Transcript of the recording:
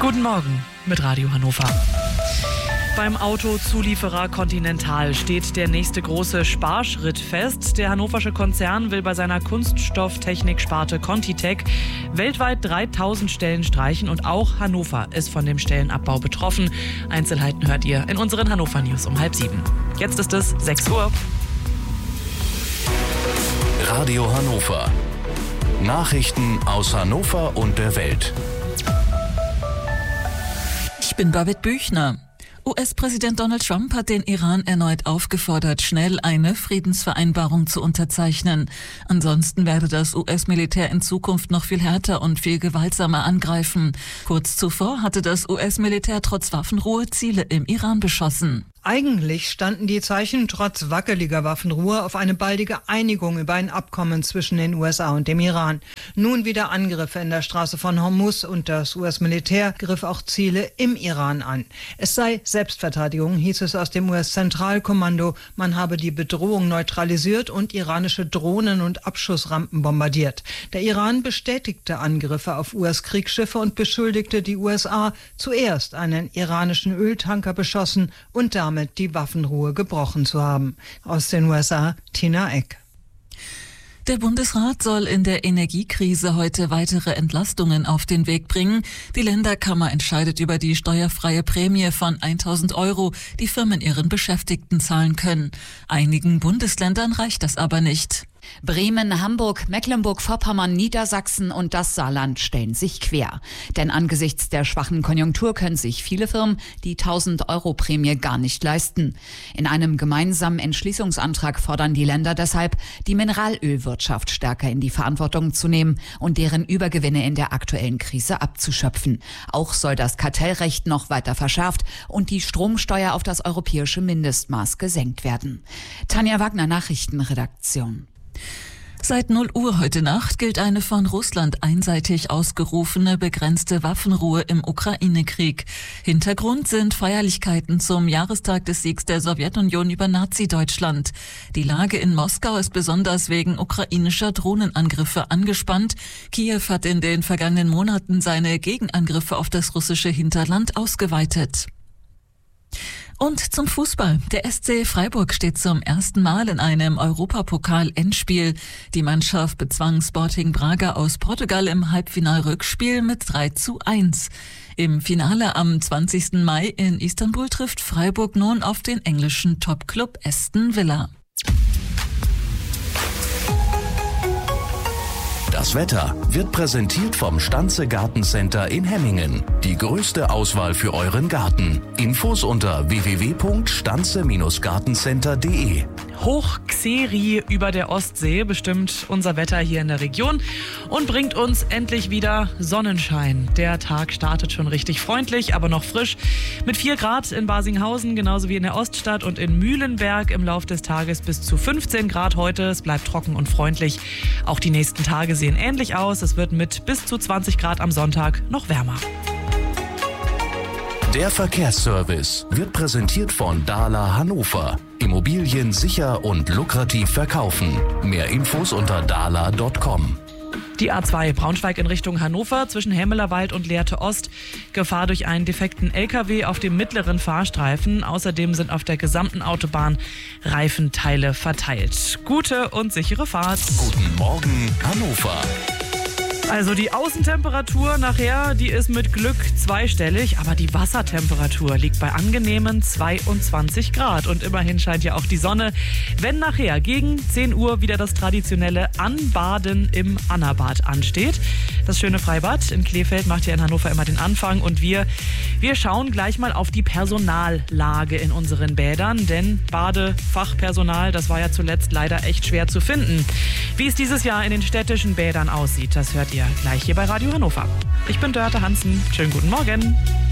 Guten Morgen mit Radio Hannover. Beim Autozulieferer Continental steht der nächste große Sparschritt fest. Der hannoversche Konzern will bei seiner Kunststofftechnik-Sparte ContiTech weltweit 3000 Stellen streichen und auch Hannover ist von dem Stellenabbau betroffen. Einzelheiten hört ihr in unseren Hannover News um 6:30. Jetzt ist es 6 Uhr. Radio Hannover. Nachrichten aus Hannover und der Welt. Ich bin Babette Büchner. US-Präsident Donald Trump hat den Iran erneut aufgefordert, schnell eine Friedensvereinbarung zu unterzeichnen. Ansonsten werde das US-Militär in Zukunft noch viel härter und viel gewaltsamer angreifen. Kurz zuvor hatte das US-Militär trotz Waffenruhe Ziele im Iran beschossen. Eigentlich standen die Zeichen trotz wackeliger Waffenruhe auf eine baldige Einigung über ein Abkommen zwischen den USA und dem Iran. Nun wieder Angriffe in der Straße von Hormuz und das US-Militär griff auch Ziele im Iran an. Es sei Selbstverteidigung, hieß es aus dem US-Zentralkommando. Man habe die Bedrohung neutralisiert und iranische Drohnen und Abschussrampen bombardiert. Der Iran bestätigte Angriffe auf US-Kriegsschiffe und beschuldigte die USA, zuerst einen iranischen Öltanker beschossen und damit die Waffenruhe gebrochen zu haben. Aus den USA, Tina Eck. Der Bundesrat soll in der Energiekrise heute weitere Entlastungen auf den Weg bringen. Die Länderkammer entscheidet über die steuerfreie Prämie von 1.000 €, die Firmen ihren Beschäftigten zahlen können. Einigen Bundesländern reicht das aber nicht. Bremen, Hamburg, Mecklenburg-Vorpommern, Niedersachsen und das Saarland stellen sich quer. Denn angesichts der schwachen Konjunktur können sich viele Firmen die 1.000-€ gar nicht leisten. In einem gemeinsamen Entschließungsantrag fordern die Länder deshalb, die Mineralölwirtschaft stärker in die Verantwortung zu nehmen und deren Übergewinne in der aktuellen Krise abzuschöpfen. Auch soll das Kartellrecht noch weiter verschärft und die Stromsteuer auf das europäische Mindestmaß gesenkt werden. Tanja Wagner, Nachrichtenredaktion. Seit 0 Uhr heute Nacht gilt eine von Russland einseitig ausgerufene begrenzte Waffenruhe im Ukraine-Krieg. Hintergrund sind Feierlichkeiten zum Jahrestag des Siegs der Sowjetunion über Nazi-Deutschland. Die Lage in Moskau ist besonders wegen ukrainischer Drohnenangriffe angespannt. Kiew hat in den vergangenen Monaten seine Gegenangriffe auf das russische Hinterland ausgeweitet. Und zum Fußball. Der SC Freiburg steht zum ersten Mal in einem Europapokal-Endspiel. Die Mannschaft bezwang Sporting Braga aus Portugal im Halbfinal-Rückspiel mit 3:1. Im Finale am 20. Mai in Istanbul trifft Freiburg nun auf den englischen Topclub Aston Villa. Das Wetter wird präsentiert vom Stanze Gartencenter in Hemmingen. Die größte Auswahl für euren Garten. Infos unter www.stanze-gartencenter.de. Hochxeri über der Ostsee bestimmt unser Wetter hier in der Region und bringt uns endlich wieder Sonnenschein. Der Tag startet schon richtig freundlich, aber noch frisch. Mit 4 Grad in Barsinghausen, genauso wie in der Oststadt und in Mühlenberg im Lauf des Tages bis zu 15 Grad heute. Es bleibt trocken und freundlich. Auch die nächsten Tage sehen ähnlich aus. Es wird mit bis zu 20 Grad am Sonntag noch wärmer. Der Verkehrsservice wird präsentiert von Dahler Hannover. Immobilien sicher und lukrativ verkaufen. Mehr Infos unter dahler.com. Die A2 Braunschweig in Richtung Hannover zwischen Hemmelerwald und Lehrte Ost. Gefahr durch einen defekten LKW auf dem mittleren Fahrstreifen. Außerdem sind auf der gesamten Autobahn Reifenteile verteilt. Gute und sichere Fahrt. Guten Morgen, Hannover. Also die Außentemperatur nachher, die ist mit Glück zweistellig, aber die Wassertemperatur liegt bei angenehmen 22 Grad. Und immerhin scheint ja auch die Sonne. Wenn nachher gegen 10 Uhr wieder das traditionelle Anbaden im Annabad ansteht. Das schöne Freibad in Kleefeld macht ja in Hannover immer den Anfang. Und wir schauen gleich mal auf die Personallage in unseren Bädern. Denn Badefachpersonal, das war ja zuletzt leider echt schwer zu finden. Wie es dieses Jahr in den städtischen Bädern aussieht, das hört ihr gleich hier bei Radio Hannover. Ich bin Dörte Hansen. Schönen guten Morgen.